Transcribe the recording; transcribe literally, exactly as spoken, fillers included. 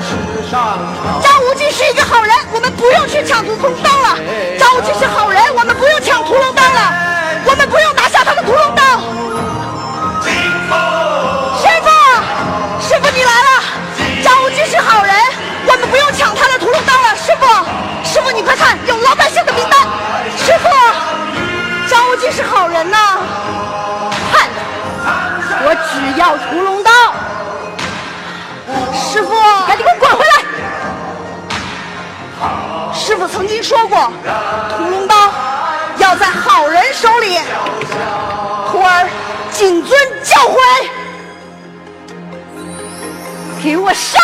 张无忌是一个好人，我们不用去抢屠龙刀了。张无忌是好人，我们不用抢屠龙刀了，我们不用拿下他的屠龙刀。师傅，师傅你来了！张无忌是好人，我们不用抢他的屠龙刀了。师傅，师傅你快看，有老百姓的名单。师傅，张无忌是好人呐。看，我只要屠龙刀。师傅，赶紧给我滚回来！师傅曾经说过，屠龙刀要在好人手里。徒儿谨遵教诲，给我上！